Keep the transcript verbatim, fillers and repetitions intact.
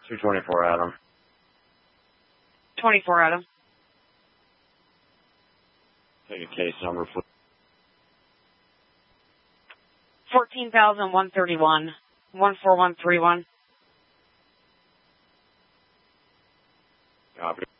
two twenty-four Adam. twenty-four Adam. Take a case number, please. fourteen thousand one thirty-one. one four one three one. Copy.